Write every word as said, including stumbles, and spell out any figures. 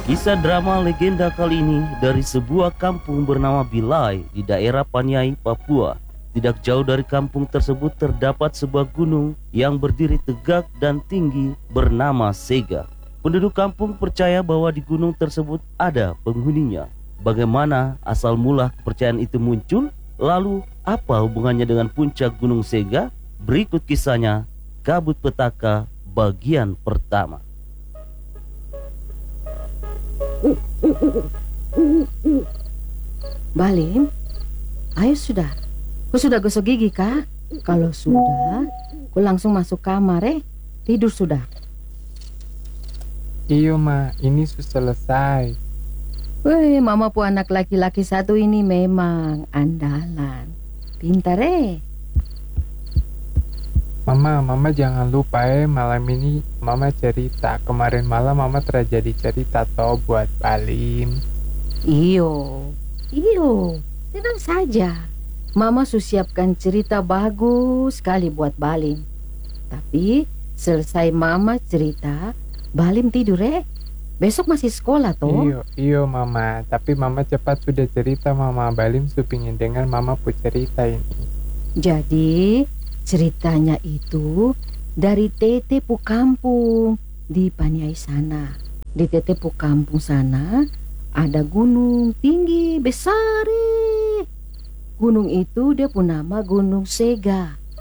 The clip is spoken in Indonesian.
Kisah drama legenda kali ini dari sebuah kampung bernama Bilai di daerah Paniai, Papua. Tidak jauh dari kampung tersebut terdapat sebuah gunung yang berdiri tegak dan tinggi bernama Sega. Penduduk kampung percaya bahwa di gunung tersebut ada penghuninya. Bagaimana asal mula kepercayaan itu muncul? Lalu apa hubungannya dengan puncak Gunung Sega? Berikut kisahnya, Kabut Petaka bagian pertama. Balim, ayo sudah. Kau sudah gosok gigi kah? Kalau sudah, kau langsung masuk kamar eh. Tidur sudah. Iyo ma, ini sudah selesai. Weh, mama pu anak laki-laki satu ini memang andalan. Pintar eh. Mama, mama jangan lupa eh malam ini mama cerita. Kemarin malam mama terjadi cerita toh buat Balim. Iyo, iyo, tenang saja. Mama susiapkan cerita bagus sekali buat Balim. Tapi selesai mama cerita, Balim tidur eh. Besok masih sekolah toh. Iyo, iyo mama. Tapi mama cepat sudah cerita mama. Balim supingin dengar mama pu cerita ini. Jadi ceritanya itu dari Tete pu kampung di Paniai sana. Di Tete pu kampung sana ada gunung tinggi besar. eh. Gunung itu dia pu nama Gunung Sega.